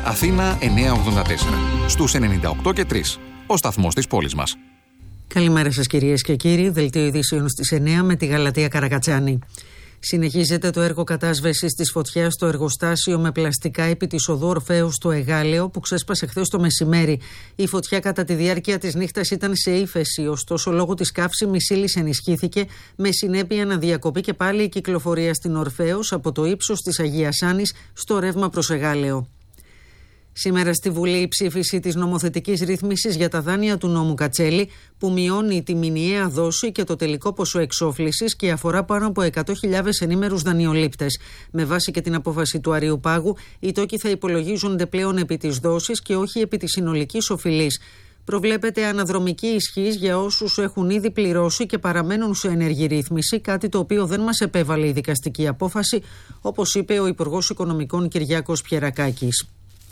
Αθήνα 984. Στους 98 και 3. Ο σταθμός της πόλης μας. Καλημέρα σας κυρίες και κύριοι. Δελτίο ειδήσεων στις 9 με τη Γαλατεία Καρακατσάνη. Συνεχίζεται το έργο κατάσβεσης της φωτιάς στο εργοστάσιο με πλαστικά επί της οδού Ορφέως στο Εγάλεο που ξέσπασε χθες το μεσημέρι. Η φωτιά κατά τη διάρκεια της νύχτας ήταν σε ύφεση, ωστόσο λόγω της καύσιμης ύλης ενισχύθηκε, με συνέπεια να διακοπεί και πάλι η κυκλοφορία στην Ορφέως από το ύψος της Αγίας Άννης στο ρεύμα προς Εγάλεο. Σήμερα στη Βουλή η ψήφιση της νομοθετικής ρύθμισης για τα δάνεια του νόμου Κατσέλη που μειώνει τη μηνιαία δόση και το τελικό ποσό εξόφλησης και αφορά πάνω από 100.000 ενήμερους δανειολήπτες. Με βάση και την απόφαση του Αριουπάγου, οι τόκοι θα υπολογίζονται πλέον επί της δόσης και όχι επί της συνολικής οφειλής. Προβλέπεται αναδρομική ισχύς για όσους έχουν ήδη πληρώσει και παραμένουν σε ενεργή ρύθμιση, κάτι το οποίο δεν μας επέβαλε η δικαστική απόφαση, όπως είπε ο Υπουργός Οικονομικών Κυριάκος Πιερακάκης.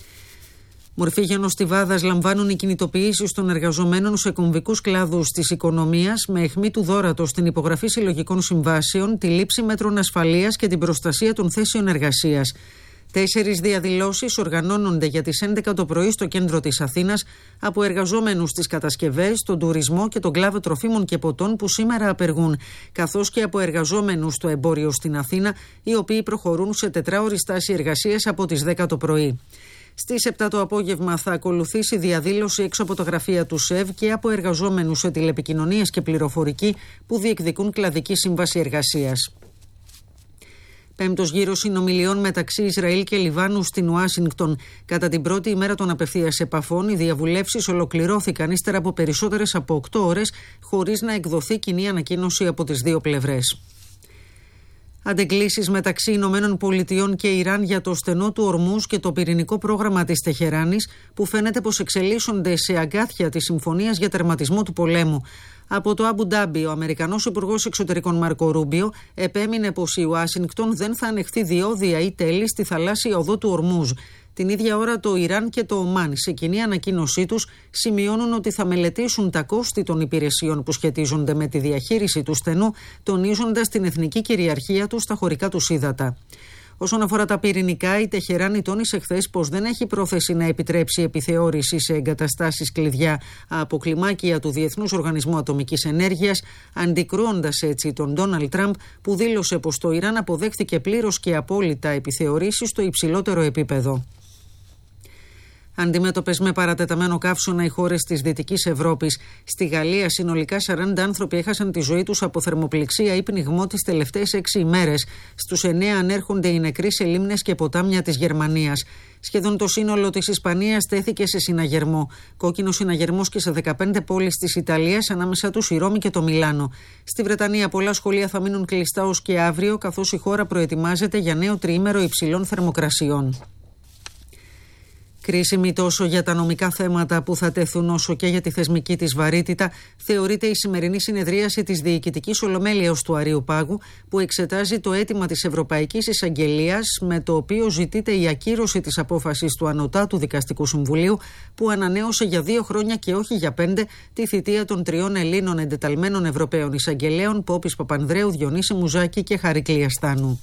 Μορφή γενοστιβάδας λαμβάνουν οι κινητοποιήσεις των εργαζομένων σε κομβικούς κλάδους της οικονομίας, με αιχμή του δώρατος στην υπογραφή συλλογικών συμβάσεων, τη λήψη μέτρων ασφαλείας και την προστασία των θέσεων εργασίας. 4 διαδηλώσεις οργανώνονται για τις 11 το πρωί στο κέντρο της Αθήνας από εργαζόμενους στις κατασκευές, τον τουρισμό και τον κλάδο τροφίμων και ποτών που σήμερα απεργούν, καθώς και από εργαζόμενους στο εμπόριο στην Αθήνα, οι οποίοι προχωρούν σε 4ωρη στάση εργασίας από τις 10 το πρωί. Στις 7 το απόγευμα θα ακολουθήσει διαδήλωση έξω από τα γραφεία του ΣΕΒ και από εργαζόμενους σε τηλεπικοινωνίες και πληροφορική που διεκδικούν κλαδική σύμβαση εργασίας. 5ος γύρος συνομιλιών μεταξύ Ισραήλ και Λιβάνου στην Ουάσιγκτον. Κατά την πρώτη ημέρα των απευθείας επαφών, οι διαβουλεύσεις ολοκληρώθηκαν ύστερα από περισσότερες από 8 ώρες, χωρίς να εκδοθεί κοινή ανακοίνωση από τις δύο πλευρές. Αντεγκλήσεις μεταξύ Ηνωμένων Πολιτειών και Ιράν για το στενό του Ορμούζ και το πυρηνικό πρόγραμμα της Τεχεράνης, που φαίνεται πως εξελίσσονται σε αγκάθια της συμφωνίας για τερματισμό του πολέμου. Από το Αμπου Ντάμπι, ο Αμερικανός Υπουργός Εξωτερικών Μάρκο Ρούμπιο επέμεινε πως η Ουάσιγκτον δεν θα ανεχθεί διόδια ή τέλη στη θαλάσσια οδό του Ορμούζ. Την ίδια ώρα το Ιράν και το Ομάν σε κοινή ανακοίνωσή τους σημειώνουν ότι θα μελετήσουν τα κόστη των υπηρεσιών που σχετίζονται με τη διαχείριση του στενού, τονίζοντας την εθνική κυριαρχία τους στα χωρικά τους ύδατα. Όσον αφορά τα πυρηνικά, η Τεχεράνη τόνισε χθες πως δεν έχει πρόθεση να επιτρέψει επιθεώρηση σε εγκαταστάσεις κλειδιά από κλιμάκια του Διεθνούς Οργανισμού Ατομικής Ενέργειας, αντικρούοντας έτσι τον Ντόναλντ Τραμπ, που δήλωσε πως το Ιράν αποδέχθηκε πλήρως και απόλυτα επιθεωρήσεις στο υψηλότερο επίπεδο. Αντιμέτωπες με παρατεταμένο καύσωνα οι χώρες της Δυτικής Ευρώπης. Στη Γαλλία συνολικά 40 άνθρωποι έχασαν τη ζωή τους από θερμοπληξία ή πνιγμό τις τελευταίες 6 ημέρες. Στους 9 ανέρχονται οι νεκροί σε λίμνες και ποτάμια της Γερμανίας. Σχεδόν το σύνολο της Ισπανίας τέθηκε σε συναγερμό. Κόκκινο συναγερμός και σε 15 πόλεις της Ιταλίας, ανάμεσα τους η Ρώμη και το Μιλάνο. Στη Βρετανία πολλά σχολεία θα μείνουν κλειστά ως και αύριο, καθώς η χώρα προετοιμάζεται για νέο τριήμερο υψηλών θερμοκρασιών. Κρίσιμη τόσο για τα νομικά θέματα που θα τεθούν όσο και για τη θεσμική της βαρύτητα, θεωρείται η σημερινή συνεδρίαση της Διοικητικής Ολομέλειας του Αριουπάγου, που εξετάζει το αίτημα της Ευρωπαϊκής Εισαγγελίας, με το οποίο ζητείται η ακύρωση της απόφασης του Ανωτάτου Δικαστικού Συμβουλίου, που ανανέωσε για 2 χρόνια και όχι για 5 τη θητεία των 3 Ελλήνων εντεταλμένων Ευρωπαίων εισαγγελέων, Πόπης Παπανδρέου, Διονύση Μουζάκη και Χαρικλή Αστάνου.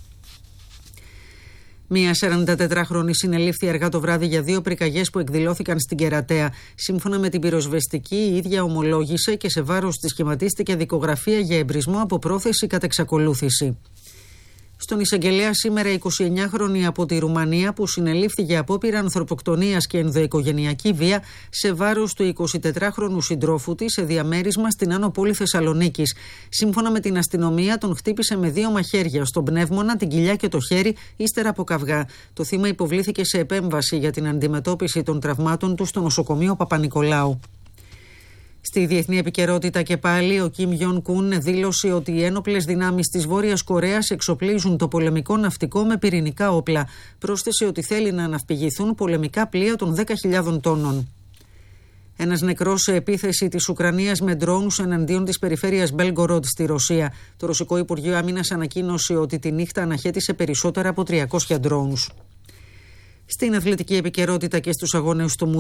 Μία 44χρονη συνελήφθη αργά το βράδυ για 2 πυρκαγιές που εκδηλώθηκαν στην Κερατέα. Σύμφωνα με την πυροσβεστική, η ίδια ομολόγησε και σε βάρος της σχηματίστηκε δικογραφία για εμπρισμό από πρόθεση κατά εξακολούθηση. Στον εισαγγελέα σήμερα 29χρονη από τη Ρουμανία που συνελήφθη για απόπειρα ανθρωποκτονίας και ενδοοικογενειακή βία σε βάρος του 24χρονου συντρόφου της σε διαμέρισμα στην Άνω Πόλη Θεσσαλονίκης. Σύμφωνα με την αστυνομία, τον χτύπησε με 2 μαχαίρια στον πνεύμονα, την κοιλιά και το χέρι, ύστερα από καυγά. Το θύμα υποβλήθηκε σε επέμβαση για την αντιμετώπιση των τραυμάτων του στο νοσοκομείο Παπα-Νικολάου. Στη διεθνή επικαιρότητα και πάλι, ο Κιμ Γιον Κουν δήλωσε ότι οι ένοπλες δυνάμεις της Βόρειας Κορέας εξοπλίζουν το πολεμικό ναυτικό με πυρηνικά όπλα. Πρόσθεσε ότι θέλει να αναυπηγηθούν πολεμικά πλοία των 10.000 τόνων. Ένας νεκρός σε επίθεση της Ουκρανίας με ντρόουνς εναντίον της περιφέρειας Μπέλγκοροντ στη Ρωσία. Το Ρωσικό Υπουργείο Άμυνας ανακοίνωσε ότι τη νύχτα αναχέτησε περισσότερα από 300 ντρόουνς. Στην αθλητική επικαιρότητα και στους αγώνες του